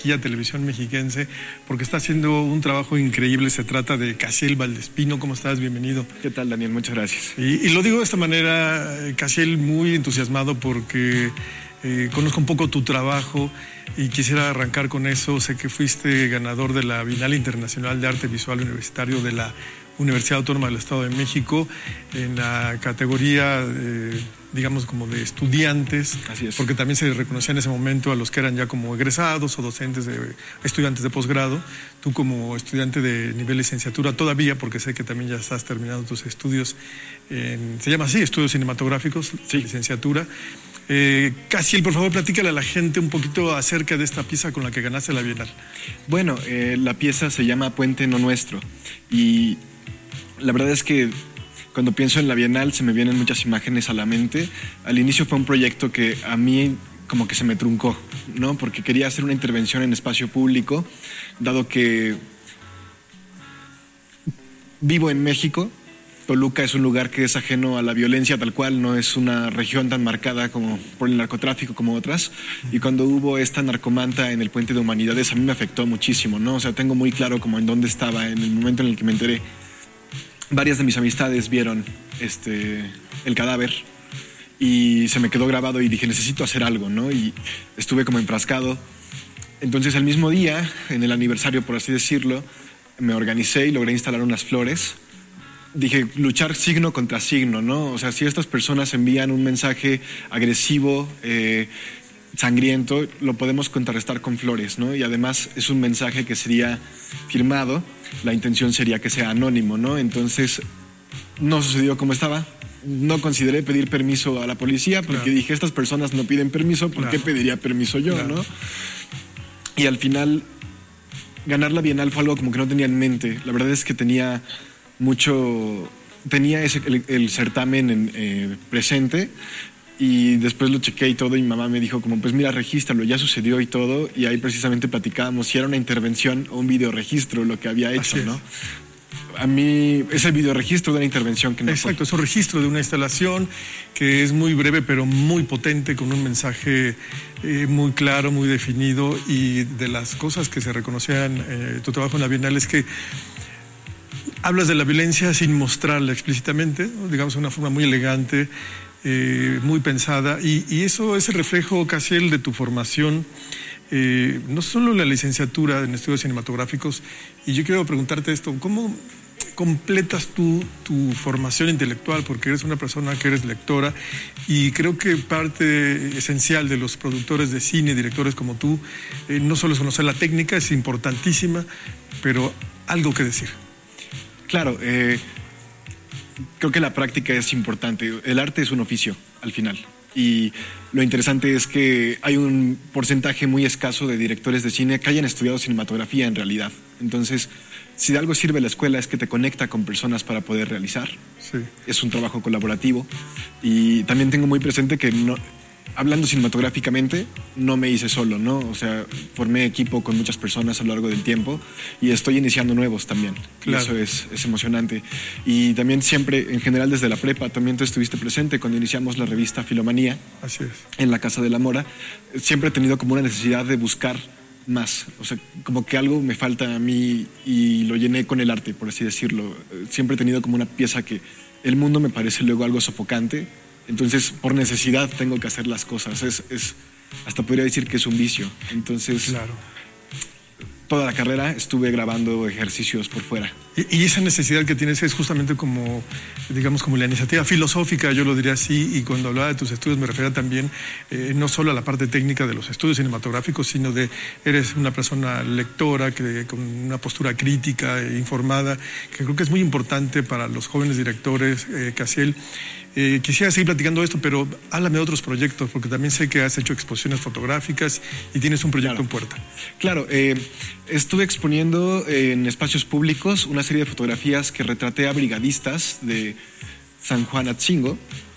aquí a Televisión Mexiquense, porque está haciendo un trabajo increíble. Se trata de Caziel Valdespino. ¿Cómo estás? Bienvenido. ¿Qué tal, Daniel? Muchas gracias. Y lo digo de esta manera, Caziel, muy entusiasmado porque conozco un poco tu trabajo y quisiera arrancar con eso. Sé que fuiste ganador de la Bienal Internacional de Arte Visual Universitario de la Universidad Autónoma del Estado de México en la categoría, digamos, como de estudiantes. Así es. Porque también se reconocía en ese momento a los que eran ya como egresados o docentes, estudiantes de posgrado. Tú como estudiante de nivel licenciatura todavía, porque sé que también ya estás terminando tus estudios, se llama así, estudios cinematográficos, sí, licenciatura. Caziel, por favor, platícale a la gente un poquito acerca de esta pieza con la que ganaste la Bienal. Bueno, la pieza se llama Puente No Nuestro y la verdad es que cuando pienso en la Bienal se me vienen muchas imágenes a la mente. Al inicio fue un proyecto que a mí como que se me truncó, ¿no? Porque quería hacer una intervención en espacio público, dado que vivo en México. Toluca es un lugar que es ajeno a la violencia tal cual, no es una región tan marcada como por el narcotráfico como otras. Y cuando hubo esta narcomanta en el Puente de Humanidades, a mí me afectó muchísimo, ¿no? O sea, tengo muy claro como en dónde estaba en el momento en el que me enteré. Varias de mis amistades vieron el cadáver y se me quedó grabado y dije, necesito hacer algo, ¿no? Y estuve como enfrascado. Entonces, el mismo día, en el aniversario, por así decirlo, me organicé y logré instalar unas flores. Dije, luchar signo contra signo, ¿no? O sea, si estas personas envían un mensaje agresivo, sangriento, lo podemos contrarrestar con flores, ¿no? Y además es un mensaje que sería firmado, la intención sería que sea anónimo, ¿no? Entonces, no sucedió como estaba. No consideré pedir permiso a la policía porque dije, estas personas no piden permiso, ¿por qué pediría permiso yo, no? Y al final, ganar la Bienal fue algo como que no tenía en mente. La verdad es que tenía el certamen presente y después lo chequé y todo y mi mamá me dijo como pues mira, regístralo, ya sucedió y todo, y ahí precisamente platicábamos si era una intervención o un videoregistro lo que había hecho, ¿no? A mí es el videoregistro de una intervención que no Exacto, fue. es un registro de una instalación que es muy breve pero muy potente, con un mensaje muy claro, muy definido. Y de las cosas que se reconocían tu trabajo en la Bienal es que hablas de la violencia sin mostrarla explícitamente, ¿no? Digamos, de una forma muy elegante, muy pensada, y eso es el reflejo, Caziel, de tu formación, no solo la licenciatura en estudios cinematográficos. Y yo quiero preguntarte esto, ¿cómo completas tú tu formación intelectual? Porque eres una persona que eres lectora, y creo que parte esencial de los productores de cine, directores como tú, no solo es conocer la técnica, es importantísima, pero algo que decir. Claro, creo que la práctica es importante. El arte es un oficio, al final. Y lo interesante es que hay un porcentaje muy escaso de directores de cine que hayan estudiado cinematografía en realidad. Entonces, si de algo sirve la escuela es que te conecta con personas para poder realizar. Sí. Es un trabajo colaborativo. Y también tengo muy presente que hablando cinematográficamente, no me hice solo, ¿no? O sea, formé equipo con muchas personas a lo largo del tiempo y estoy iniciando nuevos también. Claro. Y eso es emocionante. Y también siempre, en general desde la prepa, también tú estuviste presente cuando iniciamos la revista Filomanía. Así es. En la Casa de la Mora. Siempre he tenido como una necesidad de buscar más. O sea, como que algo me falta a mí y lo llené con el arte, por así decirlo. Siempre he tenido como una pieza que el mundo me parece luego algo sofocante. Entonces, por necesidad tengo que hacer las cosas. Hasta podría decir que es un vicio. Entonces, claro, toda la carrera estuve grabando ejercicios por fuera. Y esa necesidad que tienes es justamente como, digamos, como la iniciativa filosófica, yo lo diría así. Y cuando hablaba de tus estudios me refería también no solo a la parte técnica de los estudios cinematográficos, sino eres una persona lectora, con una postura crítica e informada, que creo que es muy importante para los jóvenes directores, Caziel. Quisiera seguir platicando esto, pero háblame de otros proyectos, porque también sé que has hecho exposiciones fotográficas y tienes un proyecto en puerta. Claro, estuve exponiendo en espacios públicos una serie de fotografías que retraté a brigadistas de San Juan Atzingo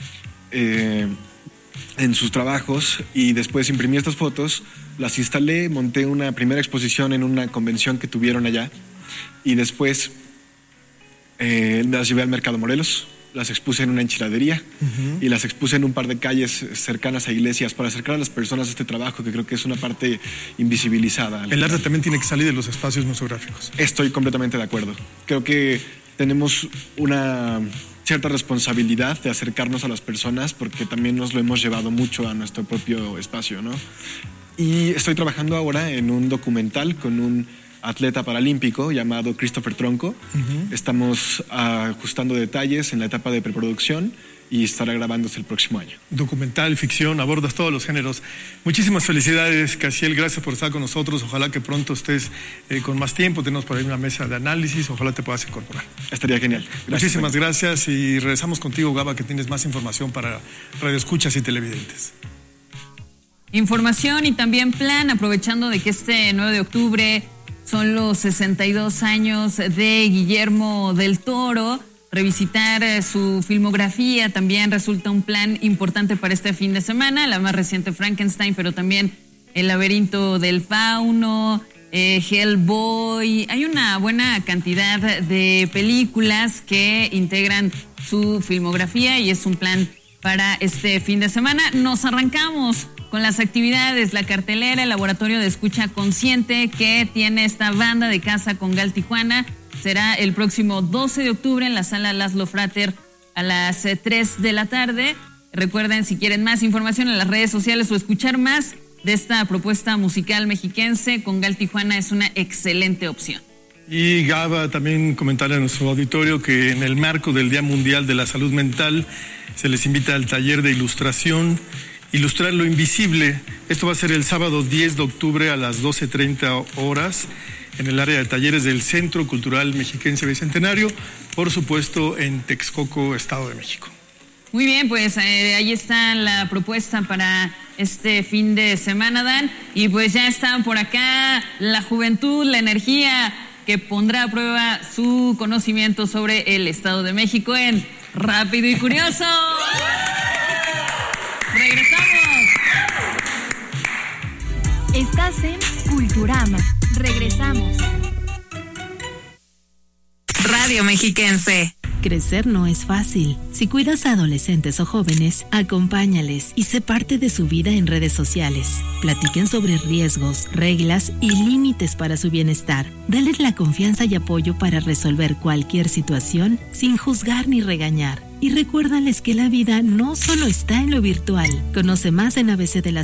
en sus trabajos, y después imprimí estas fotos, las instalé, monté una primera exposición en una convención que tuvieron allá, y después las llevé al Mercado Morelos. las expuse en una enchiladería y las expuse en un par de calles cercanas a iglesias para acercar a las personas a este trabajo que creo que es una parte invisibilizada. El arte también tiene que salir de los espacios museográficos. Estoy completamente de acuerdo. Creo que tenemos una cierta responsabilidad de acercarnos a las personas porque también nos lo hemos llevado mucho a nuestro propio espacio, ¿no? Y estoy trabajando ahora en un documental con un atleta paralímpico llamado Christopher Tronco. Estamos ajustando detalles en la etapa de preproducción y estará grabándose el próximo año. Documental, ficción, abordas todos los géneros. Muchísimas felicidades, Casiel, gracias por estar con nosotros. Ojalá que pronto estés con más tiempo. Tenemos por ahí una mesa de análisis, ojalá te puedas incorporar. Estaría genial. Muchísimas gracias y regresamos contigo, Gaba, que tienes más información para radioescuchas y televidentes. Información y también plan, aprovechando de que este 9 de octubre son los 62 años de Guillermo del Toro. Revisitar su filmografía también resulta un plan importante para este fin de semana. La más reciente, Frankenstein, pero también El laberinto del fauno, Hellboy. Hay una buena cantidad de películas que integran su filmografía y es un plan para este fin de semana. Nos arrancamos con las actividades, la cartelera, el laboratorio de escucha consciente que tiene esta banda de Casa con Gal Tijuana. Será el próximo 12 de octubre en la sala Laszlo Frater a las 3 de la tarde. Recuerden, si quieren más información en las redes sociales o escuchar más de esta propuesta musical mexiquense, con Gal Tijuana es una excelente opción. Y Gaba, también comentar a nuestro auditorio que en el marco del Día Mundial de la Salud Mental se les invita al taller de ilustración, Ilustrar lo Invisible. Esto va a ser el sábado 10 de octubre a las 12:30 horas en el área de talleres del Centro Cultural Mexiquense Bicentenario, por supuesto en Texcoco, Estado de México. Muy bien, pues ahí está la propuesta para este fin de semana, Dan. Y pues ya están por acá la juventud, la energía que pondrá a prueba su conocimiento sobre el Estado de México en Rápido y Curioso. ¡Regresamos! Estás en Culturama. Regresamos. Radio Mexiquense. Crecer no es fácil. Si cuidas a adolescentes o jóvenes, acompáñales y sé parte de su vida en redes sociales. Platiquen sobre riesgos, reglas y límites para su bienestar. Dales la confianza y apoyo para resolver cualquier situación sin juzgar ni regañar. Y recuérdales que la vida no solo está en lo virtual. Conoce más en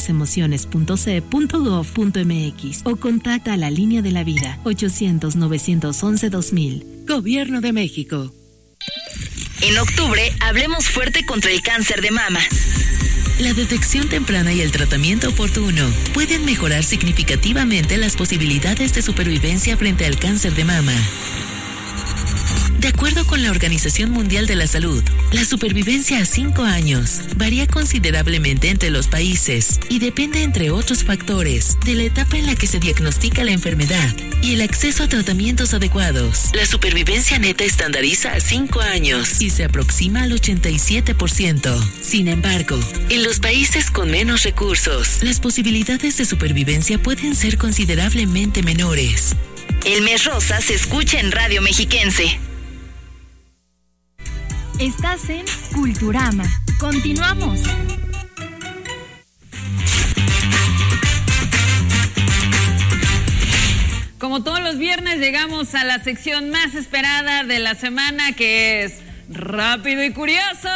abcdelasemociones.ce.gov.mx o contacta a la Línea de la Vida 800-911-2000. Gobierno de México. En octubre, hablemos fuerte contra el cáncer de mama. La detección temprana y el tratamiento oportuno pueden mejorar significativamente las posibilidades de supervivencia frente al cáncer de mama. De acuerdo con la Organización Mundial de la Salud, la supervivencia a 5 años varía considerablemente entre los países y depende, entre otros factores, de la etapa en la que se diagnostica la enfermedad y el acceso a tratamientos adecuados. La supervivencia neta estandariza a 5 años y se aproxima al 87%. Sin embargo, en los países con menos recursos, las posibilidades de supervivencia pueden ser considerablemente menores. El Mes Rosa se escucha en Radio Mexiquense. Estás en Culturama. Continuamos. Como todos los viernes, llegamos a la sección más esperada de la semana, que es Rápido y Curioso.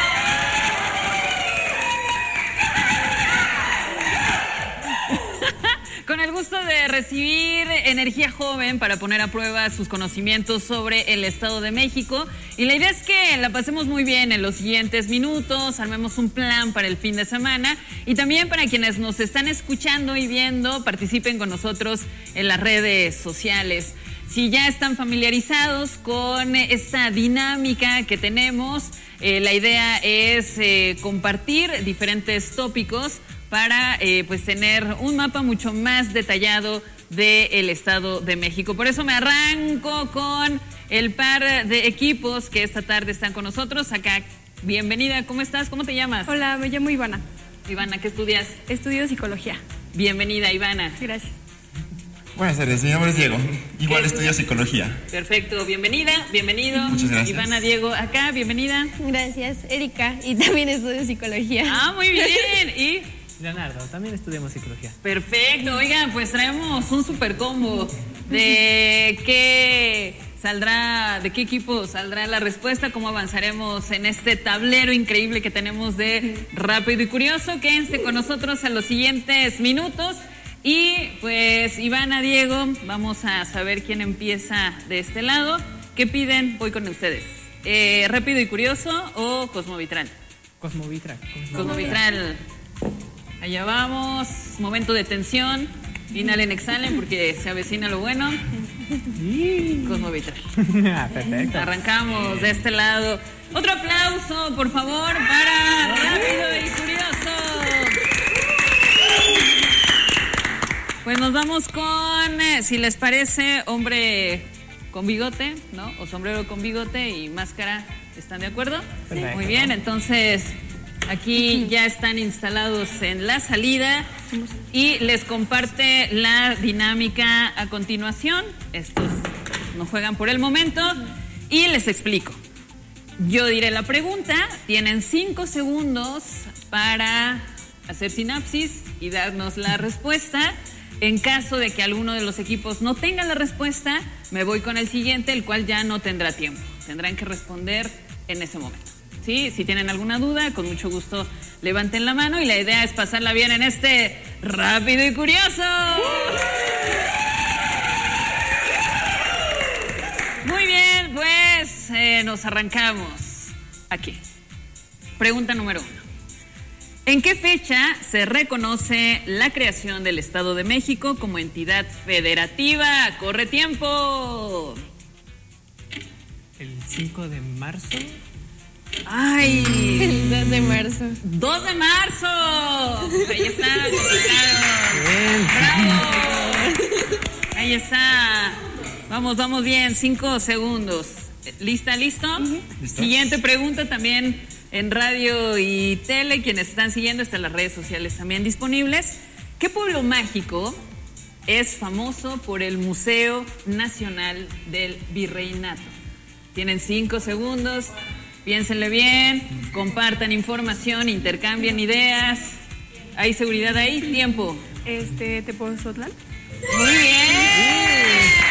Con el gusto de recibir energía joven para poner a prueba sus conocimientos sobre el Estado de México. Y la idea es que la pasemos muy bien en los siguientes minutos, armemos un plan para el fin de semana. Y también para quienes nos están escuchando y viendo, participen con nosotros en las redes sociales. Si ya están familiarizados con esta dinámica que tenemos, la idea es compartir diferentes tópicos para pues tener un mapa mucho más detallado del Estado de México. Por eso me arranco con el par de equipos que esta tarde están con nosotros. Acá, bienvenida, ¿cómo estás? ¿Cómo te llamas? Hola, me llamo Ivana. Ivana, ¿qué estudias? Estudio psicología. Bienvenida, Ivana. Gracias. Buenas tardes, mi nombre es Diego. Igual estudio psicología. Perfecto, bienvenida, bienvenido. Muchas gracias. Ivana, Diego, acá, bienvenida. Gracias, Erika, y también estudio psicología. Ah, muy bien. Y Leonardo, también estudiamos psicología. perfecto, oigan, pues traemos un super combo de qué saldrá, de qué equipo saldrá la respuesta, cómo avanzaremos en este tablero increíble que tenemos de Rápido y Curioso. Quédense con nosotros en los siguientes minutos. Y pues Ivana, Diego, vamos a saber quién empieza de este lado. ¿Qué piden? Voy con ustedes. ¿Rápido y Curioso o Cosmovitral? Cosmovitral. Cosmovitral. Allá vamos. Momento de tensión. Inhalen, exhalen porque se avecina lo bueno. Cosmovitral. Perfecto. Arrancamos de este lado. Otro aplauso, por favor, para Rápido y Curioso. Pues nos vamos con, si les parece, hombre con bigote, ¿no? O sombrero con bigote y máscara. ¿Están de acuerdo? Perfecto. Muy bien, entonces aquí ya están instalados en la salida y les comparte la dinámica a continuación. Estos no juegan por el momento y les explico. Yo diré la pregunta, tienen 5 segundos para hacer sinapsis y darnos la respuesta. En caso de que alguno de los equipos no tenga la respuesta, me voy con el siguiente, el cual ya no tendrá tiempo. Tendrán que responder en ese momento. ¿Sí? Si tienen alguna duda, con mucho gusto levanten la mano y la idea es pasarla bien en este Rápido y Curioso. Muy bien, pues nos arrancamos aquí. Pregunta número 1. ¿En qué fecha se reconoce la creación del Estado de México como entidad federativa? ¡Corre tiempo! El 5 de marzo. ¡Ay! El 2 de marzo. 2 de marzo. Ahí está, Bien. ¡bravo! Ahí está. Vamos bien, 5 segundos. ¿Lista, listo? Listo. Siguiente pregunta también en radio y tele, quienes están siguiendo, están las redes sociales también disponibles. ¿Qué pueblo mágico es famoso por el Museo Nacional del Virreinato? Tienen 5 segundos, piénsenle bien, compartan información, intercambien ideas. ¿Hay seguridad ahí? Tiempo. Tepoztlán. Muy bien.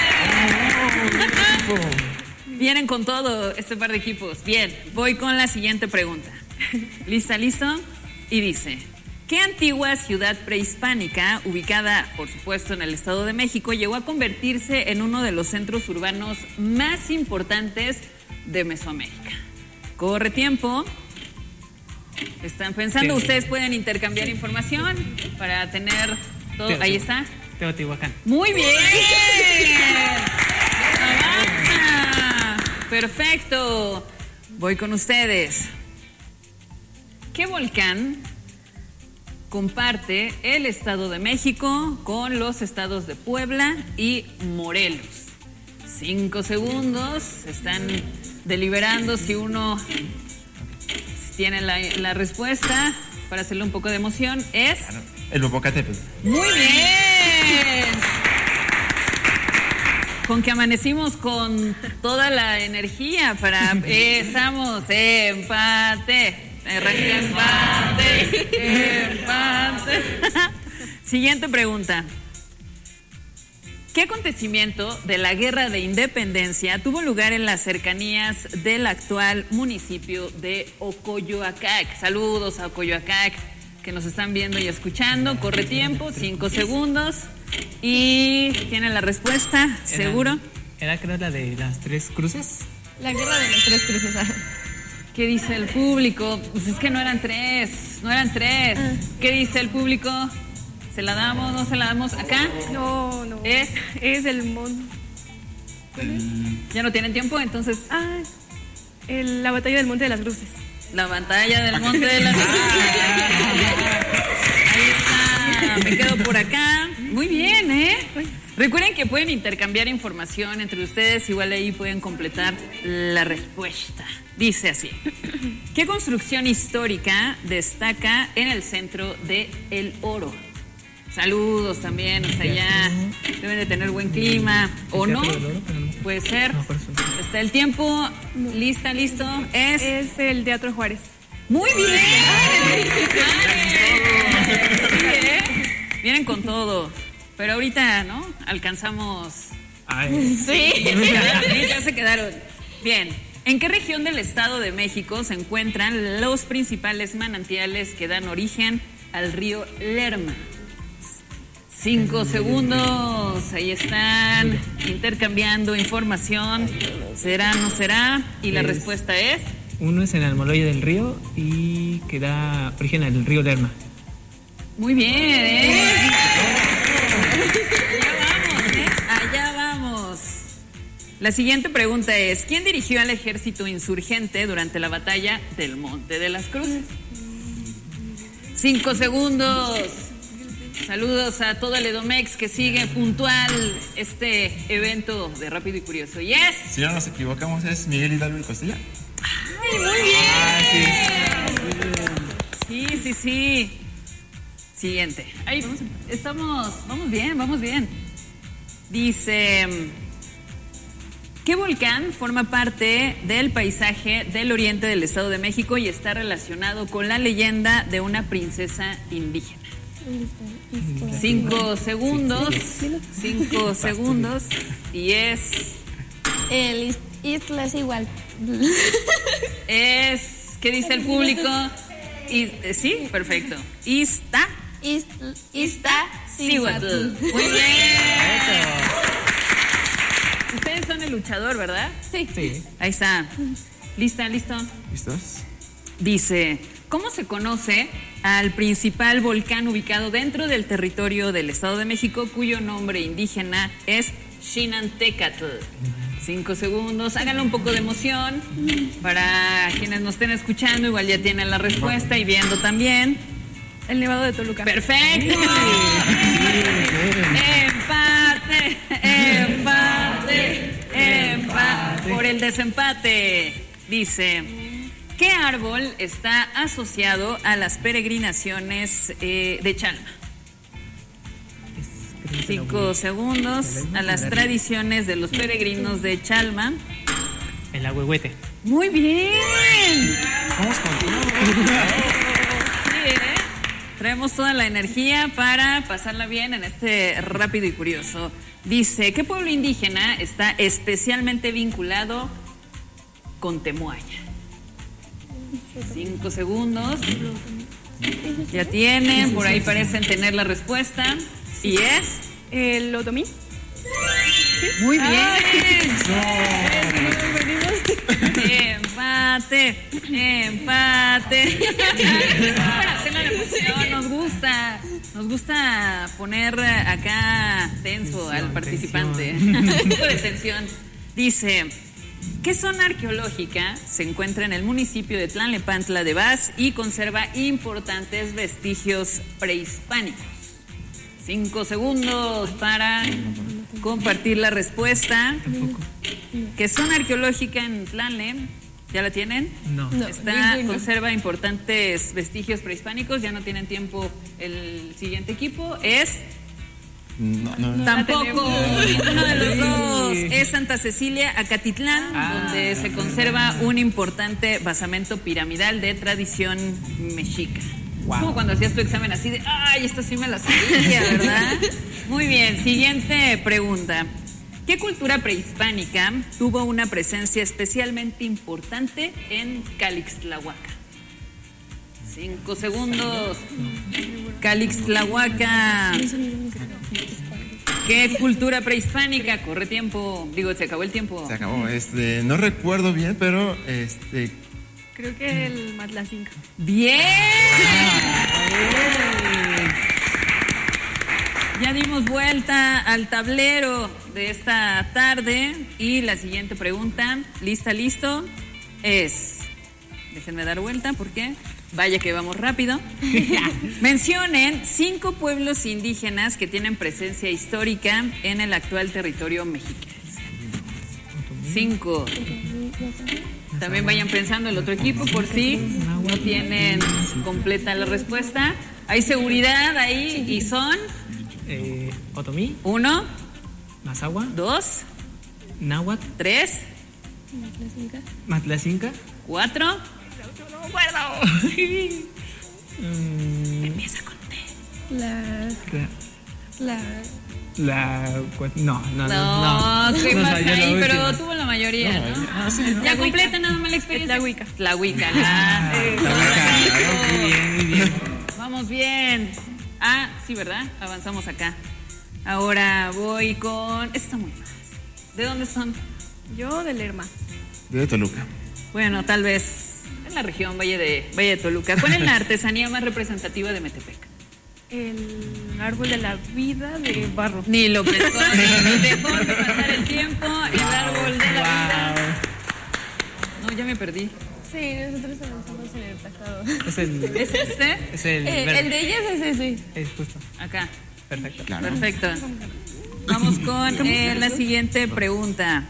Vienen con todo este par de equipos. Bien, voy con la siguiente pregunta. ¿Lista, listo? Y dice, ¿qué antigua ciudad prehispánica, ubicada, por supuesto, en el Estado de México, llegó a convertirse en uno de los centros urbanos más importantes de Mesoamérica? Corre tiempo. ¿Están pensando? Sí. Ustedes pueden intercambiar información para tener todo. Ahí está. Teotihuacán. Muy bien. Avanza. Perfecto. Voy con ustedes. ¿Qué volcán comparte el Estado de México con los estados de Puebla y Morelos? 5 segundos. Están deliberando si uno tiene la respuesta. Para hacerle un poco de emoción, es... El Popocatépetl. ¡Muy bien! Con que amanecimos con toda la energía para... estamos empate. Empate. Siguiente pregunta. ¿Qué acontecimiento de la Guerra de Independencia tuvo lugar en las cercanías del actual municipio de Ocoyoacac? Saludos a Ocoyoacac, que nos están viendo y escuchando. Corre tiempo, 5 segundos. ¿Y tienen la respuesta? ¿Seguro? ¿Era creo la de las 3 cruces? La guerra de las 3 cruces. ¿Qué dice el público? Pues es que no eran 3. ¿Qué dice el público? ¿Se la damos? ¿No se la damos? ¿Acá? No. ¿Es? Es el monte. ¿Ya no tienen tiempo? Entonces... La batalla del Monte de las Cruces. La batalla del Monte de las Cruces. Ahí está. Me quedo por acá. Muy bien, ¿eh? Recuerden que pueden intercambiar información entre ustedes. Igual ahí pueden completar la respuesta. Dice así. ¿Qué construcción histórica destaca en el centro de El Oro? Saludos también, hasta allá. Deben de tener buen clima. ¿O no? Puede ser. Está el tiempo. Lista, listo. Es el Teatro Juárez. Muy bien. Sí, ¿eh? Vienen con todo. Pero ahorita, ¿no? Alcanzamos. Sí. Ya se quedaron. Bien. ¿En qué región del Estado de México se encuentran los principales manantiales que dan origen al río Lerma? 5 segundos. Ahí están intercambiando información. ¿Será, no será? Y la respuesta es... Uno es en Almoloya del Río y que da origen al río Lerma. Muy bien, ¿eh? Allá vamos. La siguiente pregunta es: ¿quién dirigió al ejército insurgente durante la batalla del Monte de las Cruces? 5 segundos. Saludos a todo el Edomex que sigue puntual este evento de Rápido y Curioso. ¡Yes! Si no nos equivocamos, es Miguel Hidalgo y Costilla. ¡Ay, muy bien! Sí. Siguiente. Ahí vamos bien. Dice: ¿qué volcán forma parte del paisaje del oriente del Estado de México y está relacionado con la leyenda de una princesa indígena? 5 segundos. 5 segundos. Y es... El Istla es igual. Es... ¿Qué dice el público? Sí, perfecto. Iztaccíhuatl. Muy bien. Ustedes son el luchador, ¿verdad? Sí. Ahí está. ¿Listo? ¿Listos? Dice: ¿cómo se conoce al principal volcán ubicado dentro del territorio del Estado de México, cuyo nombre indígena es Xinantecatl? 5 segundos. Háganle un poco de emoción. Para quienes nos estén escuchando, igual ya tienen la respuesta y viendo también. El Nevado de Toluca. ¡Perfecto! Empate. Por el desempate. Dice: ¿qué árbol está asociado a las peregrinaciones de Chalma? 5 segundos. A las tradiciones de los peregrinos de Chalma. El ahuehuete. Muy bien. Vamos con todo. Sí, ¿eh? Traemos toda la energía para pasarla bien en este Rápido y Curioso. Dice: ¿qué pueblo indígena está especialmente vinculado con Temuaya? 5 segundos. Ya tienen, por ahí parecen tener la respuesta. ¿Y es? El Otomí. Muy bien. Empate. Para hacer la emoción, nos gusta poner acá tenso al participante. Un poco de tensión. Dice: ¿qué zona arqueológica se encuentra en el municipio de Tlalnepantla de Vaz y conserva importantes vestigios prehispánicos? 5 segundos para compartir la respuesta. ¿Qué zona arqueológica en Tlalne? ¿Ya la tienen? No. Conserva importantes vestigios prehispánicos. Ya no tienen tiempo el siguiente equipo. ¿Es? No. Tampoco, ninguno de los dos. Es Santa Cecilia, Acatitlán, donde se conserva un importante basamento piramidal de tradición mexica. Wow. Como cuando hacías tu examen así de, ay, esta sí me la sabía, ¿verdad? Muy bien, siguiente pregunta. ¿Qué cultura prehispánica tuvo una presencia especialmente importante en Calixtlahuaca? 5 segundos. Calixtlahuaca. ¿Qué cultura prehispánica? Corre tiempo. Digo, se acabó el tiempo. Se acabó. No recuerdo bien, pero Creo que el Matlacinca. ¡Bien! Ya dimos vuelta al tablero de esta tarde y la siguiente pregunta, listo, es... Déjenme dar vuelta porque vaya que vamos rápido. Mencionen 5 pueblos indígenas que tienen presencia histórica en el actual territorio mexicano. 5. También vayan pensando el otro equipo por si no tienen completa la respuesta. Hay seguridad ahí y son Otomí, 1, Mazahua, 2, Náhuatl, 3, Matlacinca, 4. no me acuerdo. Empieza con T. No. ¿Qué No más sabía la ahí? Pero última. tuvo la mayoría, ¿no? Ya completa nada más la experiencia. Tlahuica. Tlahuica. Muy bien. Vamos bien. Ah, sí, ¿verdad? Avanzamos acá. Ahora voy con... Esta está muy fácil. ¿De dónde son? Yo de Lerma. De Toluca. Bueno, tal vez en la región Valle de Toluca. ¿Cuál es la artesanía más representativa de Metepec? El árbol de la vida de barro. Ni lo pensó, ni dejó de pasar el tiempo. El árbol de la vida. No, ya me perdí. Sí, nosotros avanzamos en el pasado. ¿Es este? Es el El verde. de ellas es ese. Es justo. Acá. Perfecto. Claro. Perfecto. Vamos con la siguiente pregunta.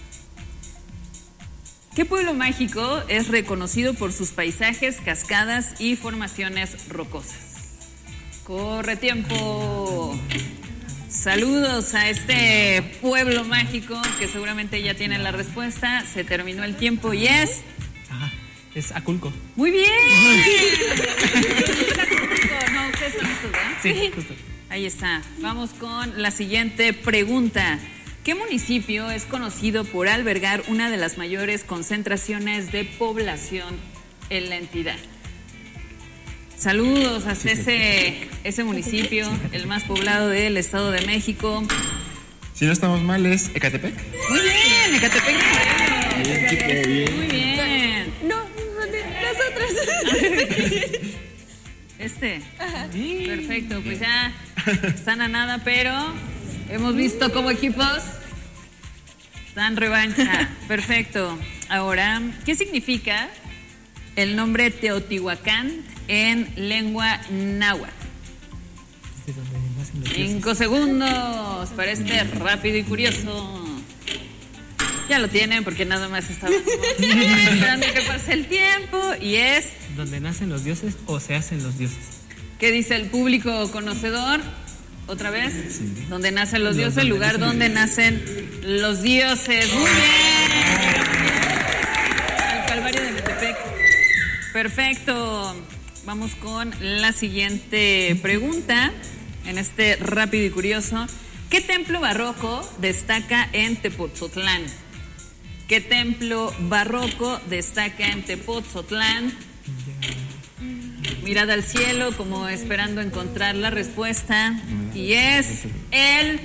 ¿Qué pueblo mágico es reconocido por sus paisajes, cascadas y formaciones rocosas? Corre tiempo. Saludos a este pueblo mágico que seguramente ya tienen la respuesta. Se terminó el tiempo y es... Ajá. Es Aculco. ¡Muy bien! No, ustedes son estos, ¿verdad? Sí, justo. Ahí está. Vamos con la siguiente pregunta. ¿Qué municipio es conocido por albergar una de las mayores concentraciones de población en la entidad? Saludos hasta ese municipio, el más poblado del Estado de México. Si no estamos mal, es Ecatepec. Muy bien, Ecatepec. Muy bien. No, nosotros. Perfecto, pues ya están a nada, pero hemos visto como equipos dan revancha. Perfecto. Ahora, ¿qué significa el nombre Teotihuacán en lengua náhuatl? 5 segundos para este rápido y curioso. Ya lo tienen porque nada más estábamos esperando que pase el tiempo y es... ¿Donde nacen los dioses o se hacen los dioses? ¿Qué dice el público conocedor? ¿Otra vez? Sí. ¿Dónde nacen los dioses? El lugar donde nacen los dioses. Muy bien. Al Calvario de Metepec. Perfecto. Vamos con la siguiente pregunta. En este rápido y curioso. ¿Qué templo barroco destaca en Tepotzotlán? ¿Qué templo barroco destaca en Tepotzotlán? Mirada al cielo como esperando encontrar la respuesta. Y es el...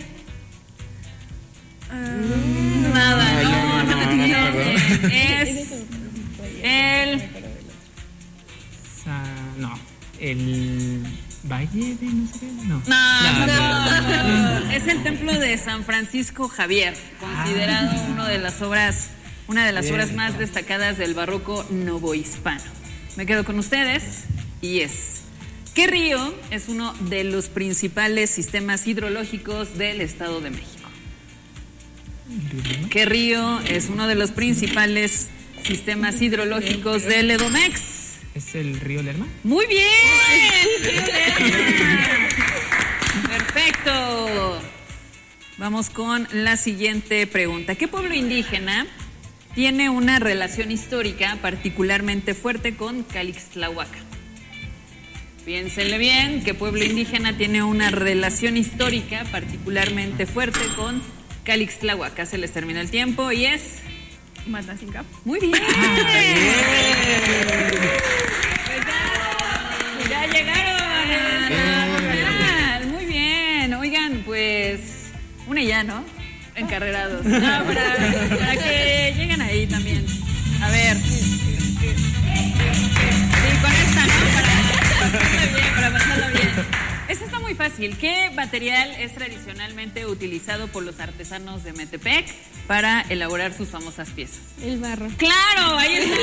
Nada, no. Es el... No. El... ¿Valle de no sé qué? No. No. Es el templo de San Francisco Javier, considerado una de las obras más destacadas del barroco novohispano. Me quedo con ustedes y es... ¿Qué río es uno de los principales sistemas hidrológicos del Estado de México? ¿Qué río es uno de los principales sistemas hidrológicos del Edomex? ¿Es el río Lerma? ¡Muy bien! ¡Río Lerma! Perfecto. Vamos con la siguiente pregunta. ¿Qué pueblo indígena tiene una relación histórica particularmente fuerte con Calixtlahuaca? Piénsenle bien, ¿qué pueblo indígena tiene una relación histórica particularmente fuerte con Calixtlahuaca? Se les terminó el tiempo y es... Matlacinca. Muy bien. Pues ya llegaron. Muy bien. Oigan, pues una ya, ¿no? Encarrerados. No, para que lleguen ahí también. A ver. Sí, con esta, ¿no? Para pasarla bien. Esta está muy fácil. ¿Qué material es tradicionalmente utilizado por los artesanos de Metepec para elaborar sus famosas piezas? El barro. ¡Claro! Ahí está.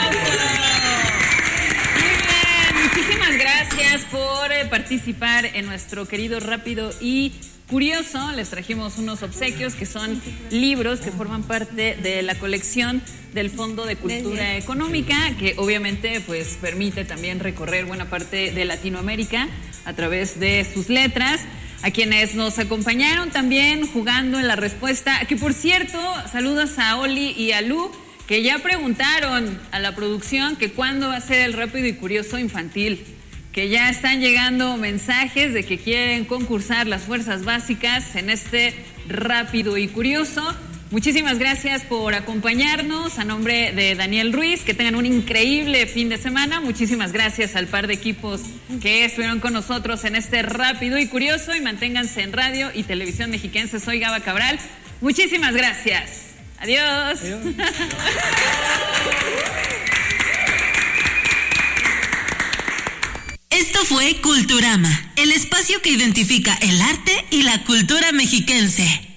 Muy bien. Muchísimas gracias por participar en nuestro querido rápido y curioso, les trajimos unos obsequios que son libros que forman parte de la colección del Fondo de Cultura Económica, que obviamente pues permite también recorrer buena parte de Latinoamérica a través de sus letras. A quienes nos acompañaron también jugando en la respuesta, que por cierto, saludos a Oli y a Lu, que ya preguntaron a la producción que cuándo va a ser el Rápido y Curioso infantil, que ya están llegando mensajes de que quieren concursar las fuerzas básicas en este Rápido y Curioso. Muchísimas gracias por acompañarnos. A nombre de Daniel Ruiz, que tengan un increíble fin de semana. Muchísimas gracias al par de equipos que estuvieron con nosotros en este Rápido y Curioso, y manténganse en Radio y Televisión Mexiquense. Soy Gaba Cabral. Muchísimas gracias. Adiós. Adiós. Esto fue Culturama, el espacio que identifica el arte y la cultura mexiquense.